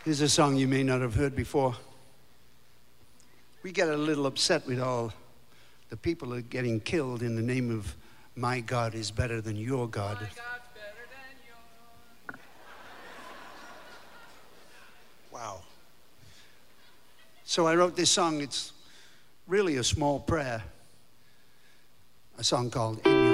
Here's a song you may not have heard before. We get a little upset with all the people that are getting killed in the name of my God is better than your God. My God's better than yours. Wow. So I wrote this song. It's really a small prayer. A song called In Your